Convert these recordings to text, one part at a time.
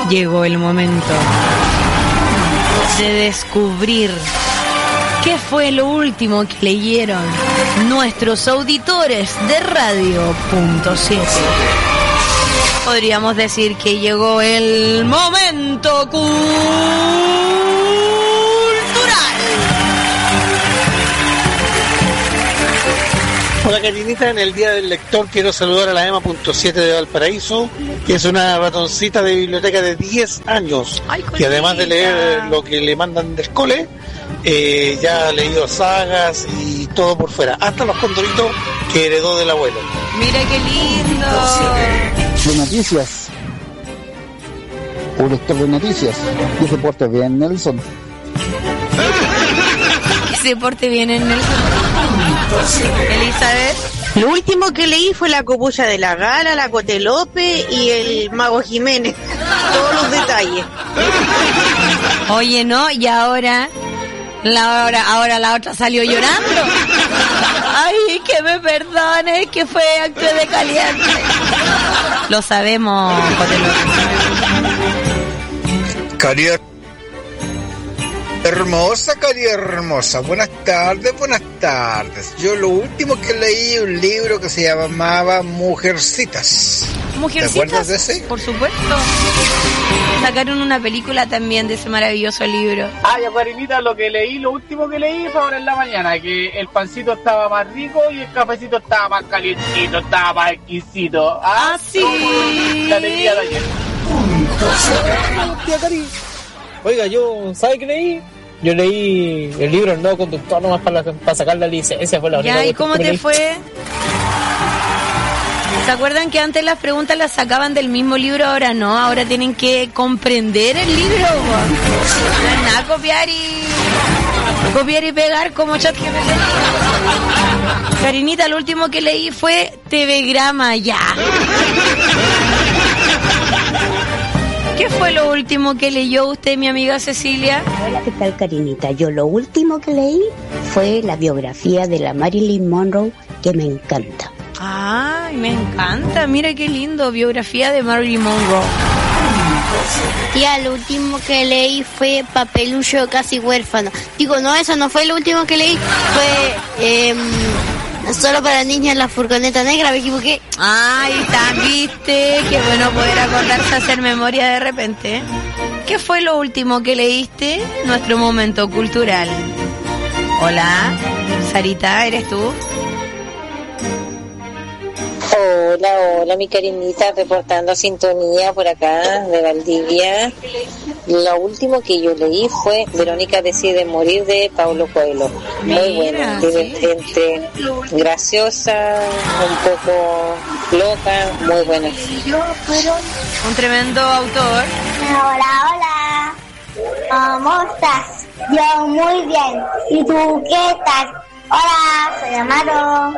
llegó el momento de descubrir qué fue lo último que leyeron nuestros auditores de Radio.7. Podríamos decir que llegó el momento cultural. Hola Karinita, en el Día del Lector quiero saludar a la EMA.7 de Valparaíso, que es una ratoncita de biblioteca de 10 años, que además de leer lo que le mandan del cole, ya ha leído sagas y todo por fuera, hasta los condoritos que heredó del abuelo. Mira qué lindo. De noticias. Un lector de noticias. Que se porte bien, Nelson. Que se porte bien en Nelson. Elizabeth. Lo último que leí fue La Copulla de la Gala, La Cotelope y el Mago Jiménez. Todos los detalles. Oye, ¿no? Y ahora la otra salió llorando. Ay, que me perdone, que fue acto de caliente. Lo sabemos, Caridad hermosa, buenas tardes. Yo lo último que leí, un libro que se llamaba Mujercitas. ¿Te acuerdas de ese? Por supuesto. Sacaron una película también de ese maravilloso libro. Ya Karinita, lo último que leí fue ahora en la mañana, que el pancito estaba más rico y el cafecito estaba más calientito, estaba más exquisito. Sí. La alegría de ayer. Tía Cari. Oiga, ¿sabe qué leí? Yo leí el libro El Nuevo Conductor nomás para sacar la licencia. Fue la única. Ya, ¿y cómo te fue? ¿Se acuerdan que antes las preguntas las sacaban del mismo libro? Ahora no, ahora tienen que comprender el libro. No es nada copiar y pegar como ChatGPT. Karinita, lo último que leí fue TV Grama, ya. ¿Qué fue lo último que leyó usted, mi amiga Cecilia? Hola, ¿qué tal, Karinita? Yo lo último que leí fue la biografía de la Marilyn Monroe, que me encanta. Ay, me encanta, mira qué lindo, biografía de Marilyn Monroe. Tía, lo último que leí fue Papelucho casi huérfano. Digo, no, eso no fue lo último que leí, fue Solo para niños en la furgoneta negra, me equivoqué. Ay, está, viste, qué bueno poder acordarse, hacer memoria de repente. ¿Qué fue lo último que leíste? Nuestro momento cultural. Hola, Sarita, ¿eres tú? Hola, mi Karinita, reportando sintonía por acá de Valdivia. Lo último que yo leí fue Verónica decide morir, de Paulo Coelho. Muy buena, divertente, graciosa, un poco loca, muy buena. Un tremendo autor. Hola. ¿Cómo estás? Yo muy bien. ¿Y tú qué tal? Hola, soy Amaro.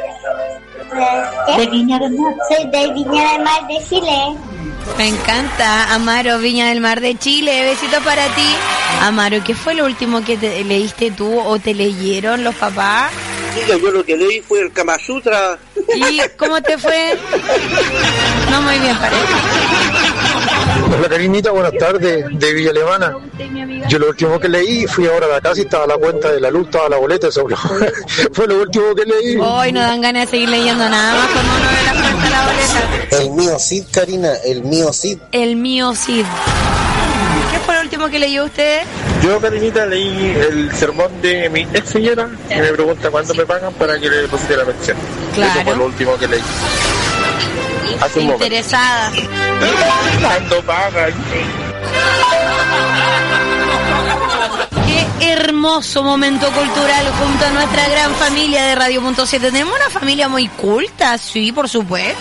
¿De Viña del Mar? Soy de Viña del Mar de Chile. Me encanta, Amaro, Viña del Mar de Chile. Besito para ti. Amaro, ¿qué fue lo último que leíste tú o te leyeron los papás? Mira, yo lo que leí fue el Kama Sutra. ¿Y cómo te fue? No, muy bien, parece. Hola, Karinita, buenas tardes, de Villa Alemana. Yo lo último que leí, fui ahora a la casa y estaba la cuenta de la luz, estaba la boleta, eso fue lo último que leí. Hoy no dan ganas de seguir leyendo nada más cuando uno ve la cuenta de la boleta. El mío Cid, Karina, el mío Cid. El mío Cid. ¿Qué fue lo último que leyó usted? Yo, Karinita, leí el sermón de mi ex señora, que me pregunta cuándo me pagan para que le deposite la pensión. Claro. Eso fue lo último que leí. Hace un momento. Interesada. ¿Cuándo pagan? Qué hermoso momento cultural junto a nuestra gran familia de Radio.7. Tenemos una familia muy culta, sí, por supuesto.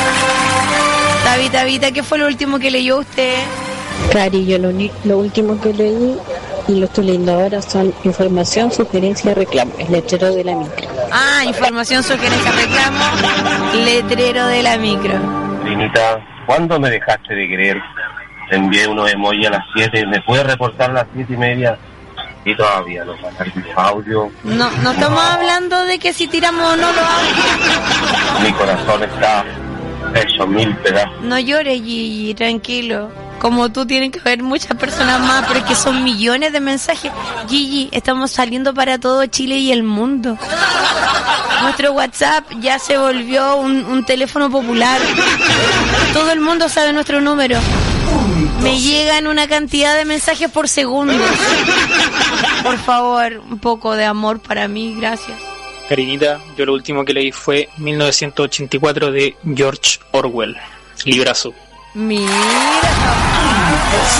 Tabita, ¿qué fue lo último que leyó usted? Cari, yo lo último que leí y lo estoy leyendo ahora son información, sugerencia, reclamo, el letrero de la micro. Ah, información, sugerencia, reclamo, letrero de la micro. Trinita, ¿cuándo me dejaste de querer? Te envié unos emojis a las 7, ¿me puedes reportar a las 7:30? Y todavía no pasa el audio. No estamos hablando de que si tiramos o no lo hago. Mi corazón está hecho 1000 pedazos. No llores, Gigi, tranquilo. como tú tienen que haber muchas personas más, pero es que son millones de mensajes. Gigi, estamos saliendo para todo Chile y el mundo. Nuestro WhatsApp ya se volvió un teléfono popular. Todo el mundo sabe nuestro número. Me llegan una cantidad de mensajes por segundo. Por favor, un poco de amor para mí, gracias. Karinita, yo lo último que leí fue 1984 de George Orwell. Librazo. Mira.